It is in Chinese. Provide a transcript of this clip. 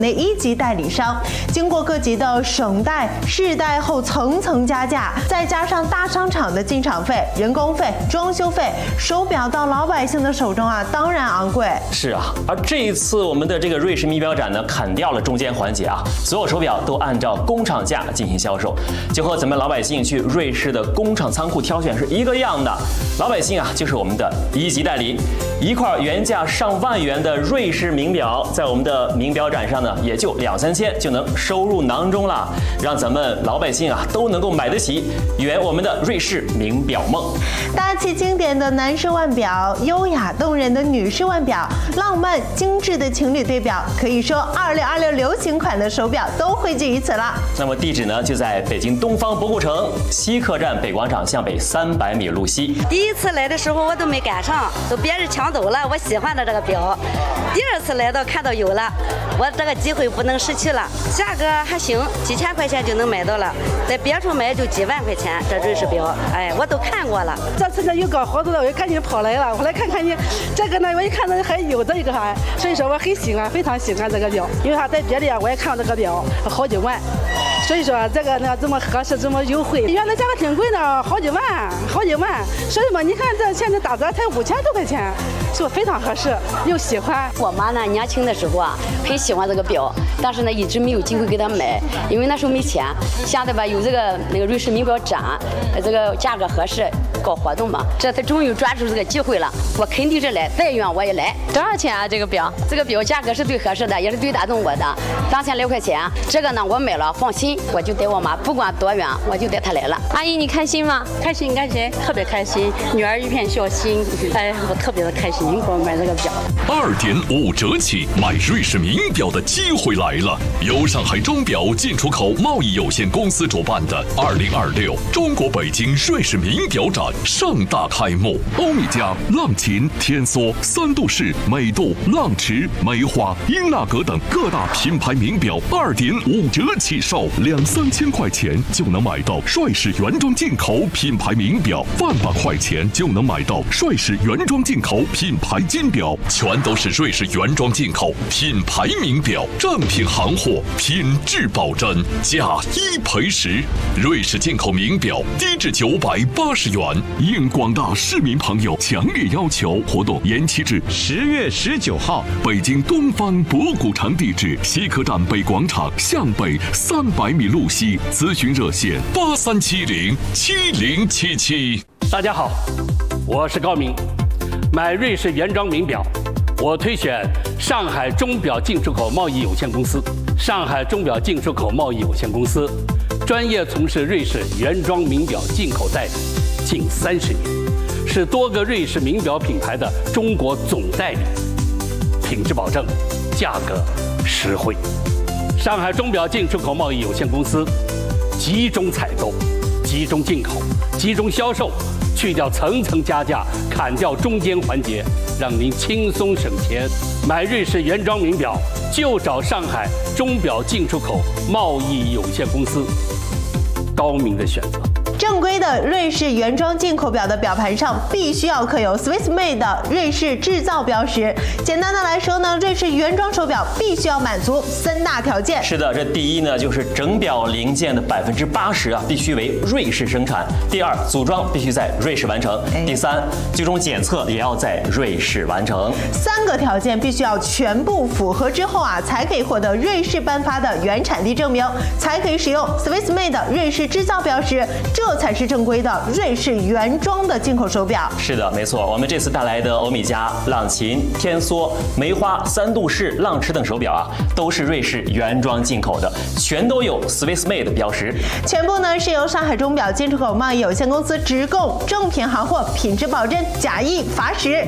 内1级代理商。经过各级的省代、市代后层层加价，再加上大商场的进场费、人工费、装修费，手表到老百姓的手中啊，当然昂贵。 是啊，而这一次我们的这个瑞士名表展呢，砍掉了中间环节啊，所有手表都按照工厂价进行销售，就和咱们老百姓去瑞士的工厂仓库挑选是一个样的。老百姓啊，就是我们的1级代理，一块原价上万元的瑞士名表，在我们的名表展上呢，也就2、3千就能收入囊中了，让咱们老百姓啊都能够买得起，圆我们的瑞士名表梦。 大气经典的男士腕表，优雅动人的女士腕表，浪漫精致的情侣对表，可以说2026流行款的手表都汇聚于此了。 那么地址呢，就在北京东方博古城西客站北广场向北300米路西。 第一次来的时候我都没赶上，都别人抢走了我喜欢的这个表。第2次来到看到有了，我这个机会不能失去了，价格还行，几千块钱就能买到了，在别处买就几万块钱。这瑞士表，哎，我都看过了。 这次呢有搞活动的，我就赶紧跑来了，我来看看你这个呢，我一看到还有这一个哈，所以说我很喜欢，非常喜欢这个表，因为它在别的我也看到这个表好几万，所以说这个呢这么合适，这么优惠，原来价格挺贵的，好几万，所以嘛，你看这现在打折才5000多块钱，是不非常合适，又喜欢。 我妈呢年轻的时候啊，很喜欢这个表，但是呢一直没有机会给她买，因为那时候没钱。现在吧有那个瑞士名表展，这个价格合适，搞活动嘛，这次终于抓住这个机会了，我肯定是来，再远我也来。 多少钱啊？这个表？ 这个表价格是最合适的，也是最打动我的，3000来块钱。这个呢我买了，放心，我就带我妈，不管多远我就带她来了。 阿姨你开心吗？ 开心，特别开心，女儿一片孝心，哎，我特别的开心，给我买这个表。 2.5折起买瑞士名表的机会来了！由上海钟表进出口贸易有限公司主办的2026中国北京瑞士名表展盛大开幕。欧米茄、浪琴、天梭、三度式、美度、浪驰、梅花、英纳格等各大品牌名表2.5折起售，2、3千块钱就能买到瑞士原装进口品牌名表，100块钱就能买到瑞士原装进口品牌金表，全都是瑞士原装进口品牌名表，正品行货，品质保真，价1赔10。瑞士进口名表低至980元，应广大市民朋友强烈要求，活动延期至10月19号。北京东方博古城地址：西客站北广场向北300米路西，咨询热线83707077。 大家好，我是高明。买瑞士原装名表，我推选上海钟表进出口贸易有限公司。上海钟表进出口贸易有限公司专业从事瑞士原装名表进口代理近30年，是多个瑞士名表品牌的中国总代理，品质保证，价格实惠。上海钟表进出口贸易有限公司集中采购、集中进口、集中销售，去掉层层加价，砍掉中间环节，让您轻松省钱。买瑞士原装名表就找上海钟表进出口贸易有限公司，高明的选择。 正规的瑞士原装进口表的表盘上必须要刻有 Swiss Made 的瑞士制造标识。简单的来说呢，瑞士原装手表必须要满足3大条件。 是的，这第一呢，就是整表零件的80%啊，必须为瑞士生产；第2，组装必须在瑞士完成；第3，最终检测也要在瑞士完成。 3个条件必须要全部符合之后啊，才可以获得瑞士颁发的原产地证明，才可以使用 Swiss Made 的瑞士制造标识，这才是正规的瑞士原装的进口手表。 是的，没错，我们这次带来的欧米茄、浪琴、天梭、梅花、3度式、浪驰等手表啊，都是瑞士原装进口的，全都有 Swiss Made 的标识。 全部呢是由上海钟表进出口贸易有限公司直供，正品行货，品质保证，假1罚10。